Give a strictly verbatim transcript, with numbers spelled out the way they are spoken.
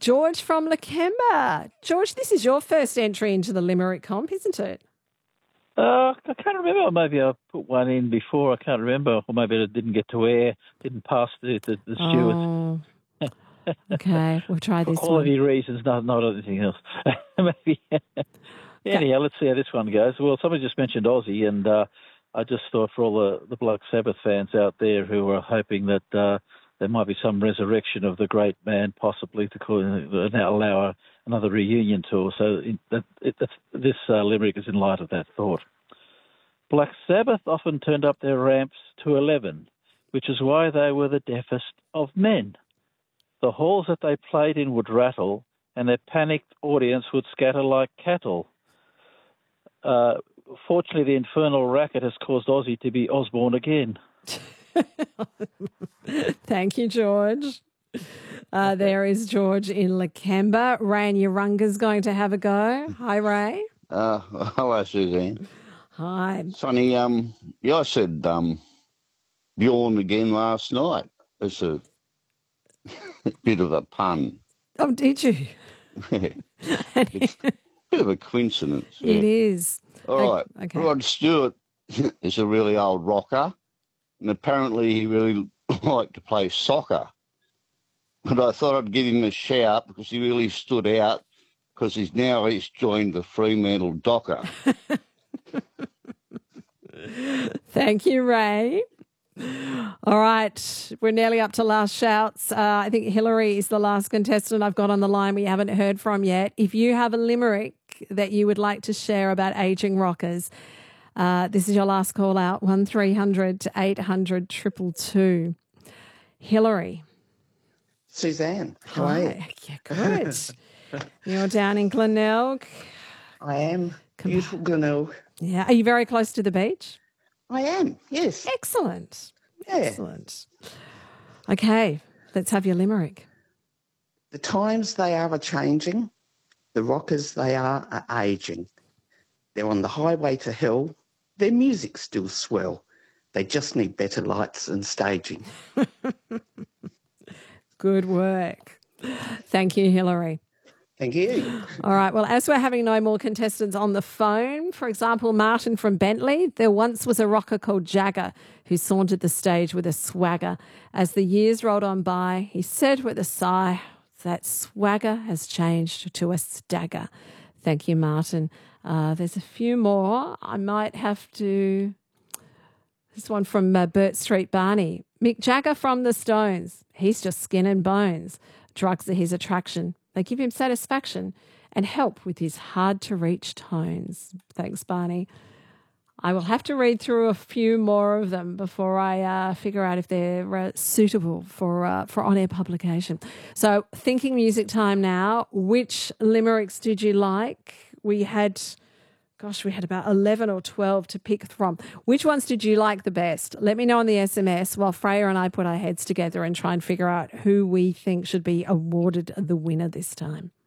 George from Lakemba. George, this is your first entry into the Limerick comp, isn't it? Uh, I can't remember. Maybe I put one in before. I can't remember. Or maybe it didn't get to air, didn't pass the, the, the stewards. Oh. Okay, we'll try For this quality one. reasons, not, not anything else. Maybe. Anyhow, let's see how this one goes. Well, somebody just mentioned Aussie, and uh, I just thought for all the, the Black Sabbath fans out there who are hoping that uh, there might be some resurrection of the great man, possibly to call, uh, now allow a, another reunion tour. So in, that, it, that's, this uh, limerick is in light of that thought. Black Sabbath often turned up their ramps to eleven, which is why they were the deafest of men. The halls that they played in would rattle, and their panicked audience would scatter like cattle. Uh, fortunately, the infernal racket has caused Aussie to be Osborne again. Thank you, George. Uh, there is George in Lakemba. Ray and Urunga's going to have a go. Hi, Ray. Uh, hello, Suzanne. Hi. Sonny, um, yeah, I said um, Bjorn again last night. It's a bit of a pun. Oh, did you? It's a bit of a coincidence. Yeah. It is. All right. Okay. Rod Stewart is a really old rocker, and apparently he really liked to play soccer. But I thought I'd give him a shout because he really stood out because he's now he's joined the Fremantle Docker. Thank you, Ray. All right, we're nearly up to last shouts. Uh, I think Hillary is the last contestant I've got on the line we haven't heard from yet. If you have a limerick that you would like to share about ageing rockers, uh, this is your last call out, one three hundred eight hundred two two two. Hillary. Suzanne, how are you? Yeah, good. You're down in Glenelg. I am. Beautiful Glenelg. Yeah. Are you very close to the beach? I am, yes. Excellent. Yeah. Excellent. Okay, let's have your limerick. The times they are a-changing, the rockers they are a-aging. They're on the highway to hell, their music's still swell. They just need better lights and staging. Good work. Thank you, Hillary. Thank you. All right. Well, as we're having no more contestants on the phone, for example, Martin from Bentley, there once was a rocker called Jagger who sauntered the stage with a swagger. As the years rolled on by, he said with a sigh, that swagger has changed to a stagger. Thank you, Martin. Uh, there's a few more. I might have to... This one from uh, Burt Street Barney. Mick Jagger from the Stones. He's just skin and bones. Drugs are his attraction. They give him satisfaction and help with his hard-to-reach tones. Thanks, Barney. I will have to read through a few more of them before I uh, figure out if they're uh, suitable for uh, for on-air publication. So, thinking music time now. Which limericks did you like? We had, gosh, we had about eleven or twelve to pick from. Which ones did you like the best? Let me know on the S M S while Freya and I put our heads together and try and figure out who we think should be awarded the winner this time.